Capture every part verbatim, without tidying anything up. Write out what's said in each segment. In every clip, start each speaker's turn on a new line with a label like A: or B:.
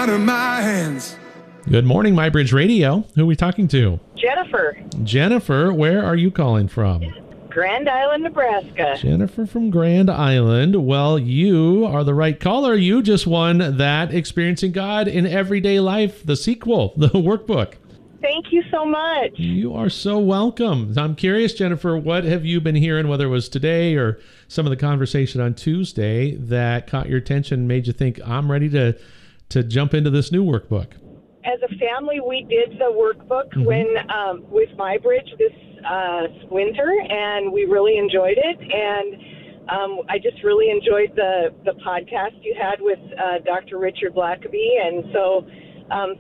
A: out of my hands.
B: Good morning, MyBridge Radio. Who are we talking to?
C: Jennifer.
B: Jennifer, where are you calling from?
C: Grand Island, Nebraska.
B: Jennifer from Grand Island. Well, you are the right caller. You just won that Experiencing God in Everyday Life, the sequel, the workbook.
C: Thank you so much.
B: You are so welcome. I'm curious, Jennifer, what have you been hearing, whether it was today or some of the conversation on Tuesday, that caught your attention and made you think, I'm ready to, to jump into this new workbook?
C: As a family, we did the workbook mm-hmm. when um, with MyBridge this uh, winter, and we really enjoyed it. And um, I just really enjoyed the, the podcast you had with uh, Doctor Richard Blackaby, and so um,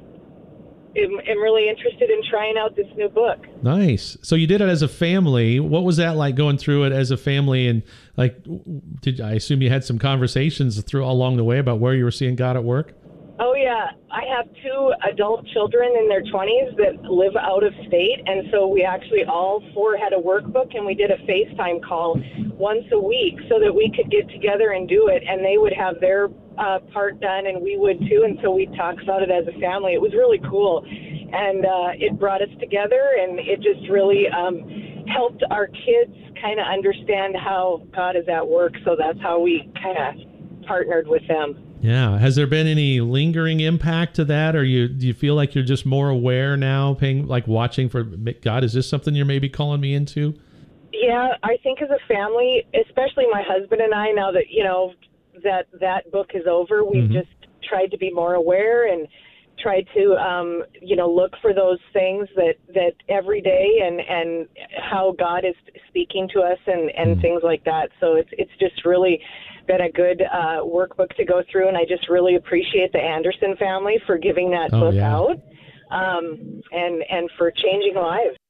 C: I'm, I'm really interested in trying out this new book.
B: Nice. So you did it as a family. What was that like going through it as a family? And like, did I assume you had some conversations through along the way about where you were seeing God at work?
C: Oh, yeah. I have two adult children in their twenties that live out of state, and so we actually all four had a workbook, and we did a FaceTime call once a week so that we could get together and do it, and they would have their uh, part done, and we would too, and so we'd talk about it as a family. It was really cool, and uh, it brought us together, and it just really um, helped our kids kind of understand how God is at work, so that's how we kind of partnered with them.
B: Yeah. Has there been any lingering impact to that? Or you do you feel like you're just more aware now, paying, like watching for God? Is this something you're maybe calling me into?
C: Yeah, I think as a family, especially my husband and I, now that, you know, that that book is over, we've mm-hmm. just tried to be more aware and tried to, um, you know, look for those things that, that every day and, and how God is speaking to us and, and mm-hmm. things like that. So it's it's just really been a good uh, workbook to go through, and I just really appreciate the Anderson family for giving that
B: oh,
C: book
B: yeah.
C: out um, and and for changing lives.